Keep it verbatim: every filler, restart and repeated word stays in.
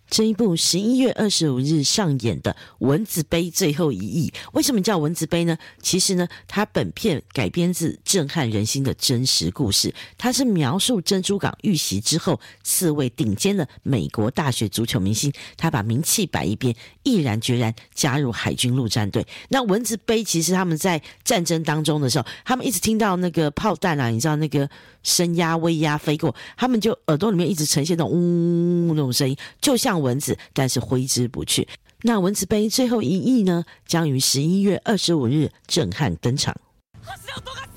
这一部十一月二十五日上演的《蚊子杯最后一役》，为什么叫蚊子杯呢？其实呢，它本片改编自震撼人心的真实故事，它是描述珍珠港遇袭之后，四位顶尖的美国大学足球明星，他把名气摆一边，毅然决然加入海军陆战队。那蚊子杯其实他们在战争当中的时候，他们一直听到那个炮弹啊，你知道那个声压、威压飞过，他们就耳朵里面一直呈现那种呜那种声音，就像蚊子，但是挥之不去。那蚊子杯最后一役呢，将于十一月二十五日震撼登场。